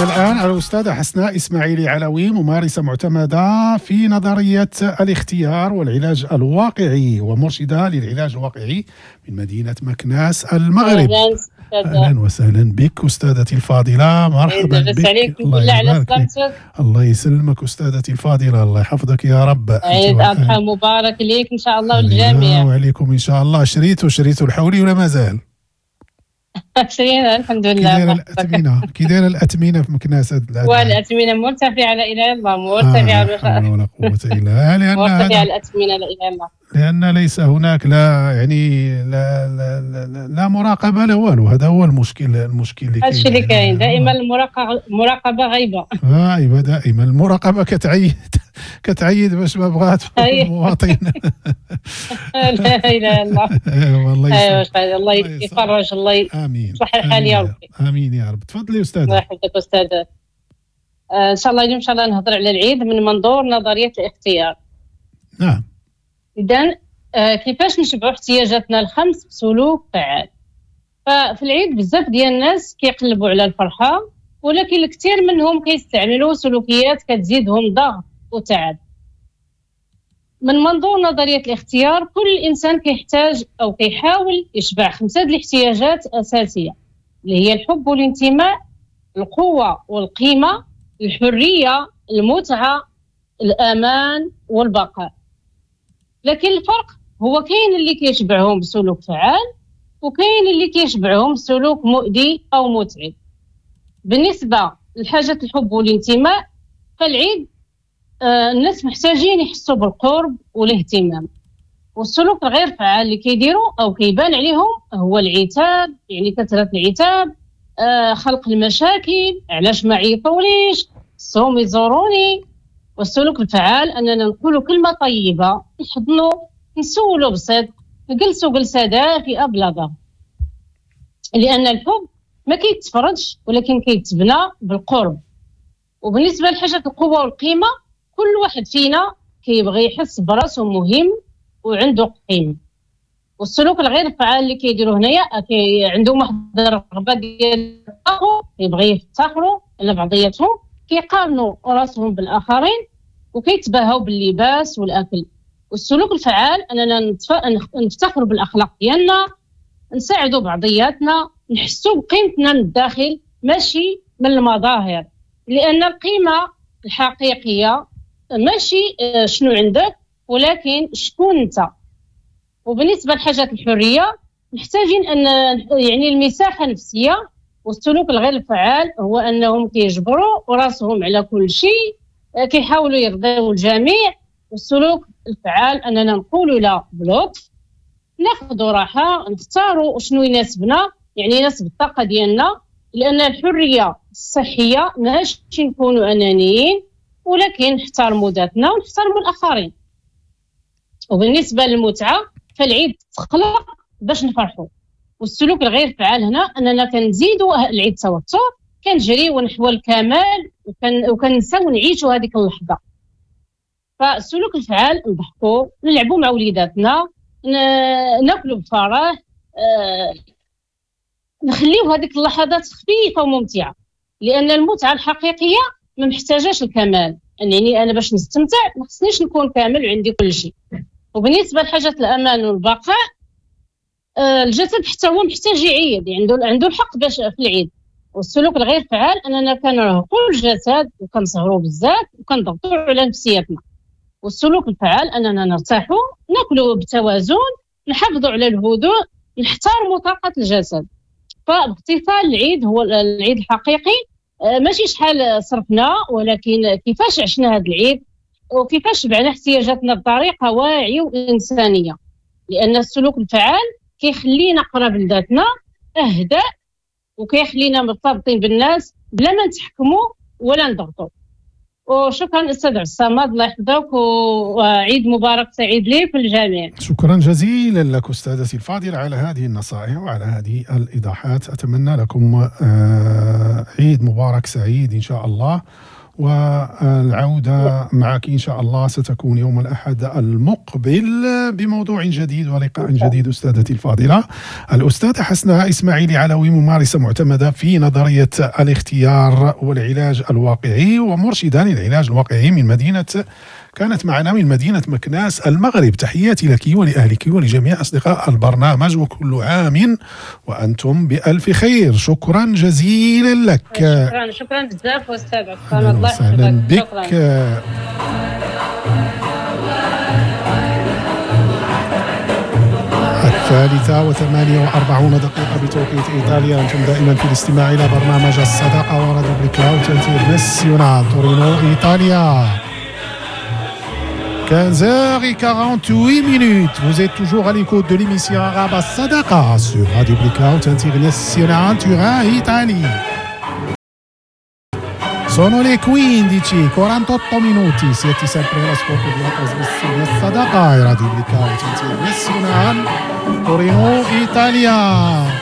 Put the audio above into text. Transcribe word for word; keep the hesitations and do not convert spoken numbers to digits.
معنا الآن الأستاذة حسناء إسماعيلي علوي، ممارسة معتمدة في نظرية الاختيار والعلاج الواقعي ومرشدة للعلاج الواقعي من مدينة مكناس المغرب. أهلا وسهلا بك أستاذتي الفاضلة، مرحبا بك. الله يبارك، الله يسلمك أستاذتي الفاضلة، الله يحفظك يا رب. عيد أضحى مبارك ليك إن شاء الله والجميع. وعليكم إن شاء الله. شريت وشريت الحولي ولا مازال؟ شرينا الحمد لله. كي دايره الأثمنة كي دايره الأثمنة في مكناس؟ والأثمنة مرتفعة لا إله إلا الله، مرتفعة لا حول ولا قوة إلا بالله. مرتفعة الأثمنة لا إله إلا الله، لأن ليس هناك لا يعني لا لا لا, لا مراقبة لا والو. هذا هو المشكل المشكل اللي كاين. هذا الشيء اللي كاين دائما، المراقبة مراقبة غايبة غايبة دائما. المراقبة كتعيد كتعيد باش ما بغات المواطن. لا إله إلا الله. والله ايوا الله يفرج، الله يصلح الحال يا ربي. امين يا رب. تفضلي استاذه. الله يحفظك استاذه. آه ان شاء الله اليوم ان شاء الله نهضر على العيد من منظور نظريه الاختيار. نعم. اذا آه كيفاش نشبعوا احتياجاتنا الخمس بسلوك فعال. ففي العيد بزاف ديال الناس كيقلبوا على الفرحه، ولكن الكثير منهم كيستعملوا سلوكيات كتزيدهم ضغط وتعب. من منظور نظرية الاختيار، كل إنسان كيحتاج أو كيحاول يشبع خمسة الاحتياجات أساسية، اللي هي الحب والانتماء، القوة والقيمة، الحرية، المتعة، الأمان والبقاء. لكن الفرق هو كاين اللي كيشبعهم بسلوك فعال، وكاين اللي كيشبعهم بسلوك مؤذي أو متعب. بالنسبة لحاجة الحب والانتماء، فالعيد آه الناس محتاجين يحسوا بالقرب والاهتمام، والسلوك الغير فعال اللي كيديروا او كيبان عليهم هو العتاب، يعني كثرة العتاب، آه خلق المشاكل، علاش ما عيطوليش، صوم يزوروني. والسلوك الفعال اننا نقولوا كلمة طيبة، نحضنوا، نسولوا بصدق، نجلسوا جلسة دافئة بلا ضغط. لان الحب ما كيتفرضش ولكن كيتبنى بالقرب. وبالنسبة لحاجة القوة والقيمة، كل واحد فينا كيبغي يحس براسو مهم وعنده قيمة. والسلوك الغير فعال اللي كيديروا هنايا كي عندهم واحد الرغبة ديال التفاخر، كيبغي يفتخروا على بعضياتهم، كيقارنوا راسهم بالآخرين، وكيتباهوا باللباس والأكل. والسلوك الفعال أننا نفتخروا بالأخلاق ديالنا، نساعدوا بعضياتنا، نحسوا بقيمتنا من الداخل ماشي من المظاهر. لأن القيمة الحقيقية ماشي شنو عندك ولكن شكون انت. وبالنسبه لحاجات الحريه، محتاجين ان يعني المساحه النفسيه. والسلوك الغير فعال هو انهم كيجبروا راسهم على كل شيء، كيحاولوا يرضيوا الجميع. والسلوك الفعال اننا نقولوا لا بلطف، ناخذوا راحه، نختاروا شنو يناسبنا، يعني يناسب الطاقه ديالنا. لان الحريه الصحيه ماشي نكونوا انانيين، ولكن نحترموا ذاتنا ونحترموا الآخرين. وبالنسبة للمتعة، فالعيد تخلق باش نفرحوا. والسلوك الغير فعال هنا أننا كنزيدوا العيد توتر، كنجريوا نحو الكمال، وكن وكنساو نعيشوا هذيك اللحظة. فالسلوك الفعال نضحكوا، نلعبوا مع وليداتنا، ناكلوا بفرح، آه نخليو هذيك اللحظات خفيفة وممتعة. لأن المتعة الحقيقية ما محتاجاش الكمال، يعني انا باش نستمتع ما خصنيش نكون كامل وعندي كل شيء. وبالنسبه لحاجه الامان والبقاء، آه الجسد حتى هو محتاج يعيد، عنده عنده الحق باش في العيد. والسلوك الغير فعال اننا كنرهقوا الجسد وكنسهروا بزاف وكنضغطوا على نفسيتنا. والسلوك الفعال اننا نرتاحوا، ناكلوا بتوازن، نحافظوا على الهدوء، نحترموا طاقه الجسد. فباختصار العيد هو العيد الحقيقي ماشي شحال صرفنا، ولكن كيفاش عشنا هذا العيد وكيفاش شبعنا احتياجاتنا بطريقه واعيه وانسانيه. لان السلوك الفعال كيخلينا قراب لذاتنا، اهدى، وكيخلينا مرتبطين بالناس بلا ما نتحكموا ولا نضغطوا. وشكرا استاذ عصام، الله يحفظك، وعيد مبارك سعيد ليك وللجميع. شكرا جزيلا لك استاذتي الفاضله على هذه النصائح وعلى هذه الايضاحات. اتمنى لكم عيد مبارك سعيد ان شاء الله، والعودة معك إن شاء الله ستكون يوم الأحد المقبل بموضوع جديد ولقاء جديد. أستاذتي الفاضلة الأستاذة حسناء إسماعيلي علوي، ممارسة معتمدة في نظرية الاختيار والعلاج الواقعي ومرشدة للعلاج الواقعي من مدينة كانت معنا من مدينة مكناس المغرب. تحياتي لك ولأهلك ولجميع أصدقاء البرنامج، وكل عام وأنتم بألف خير. شكرا جزيلا لك. شكرا شكرا بزاف أستاذ عفان، الله وسهلا بك. الثالثة وثمانية وأربعون دقيقة بتوقيت إيطاليا. أنتم دائما في الاستماع إلى برنامج الصداقة وراديو بليكاوت انترناسيونال تورينو إيطاليا. quinze heures quarante-huit minutes. Vous êtes toujours à l'écoute de l'émission Arabe Sadaqa sur Radio Blackout International Turin, Italie. Sono le quindici e quarantotto minuti. Siete sempre all'ascolto della trasmissione Sadaqa e Radio Blackout International Torino, Italia.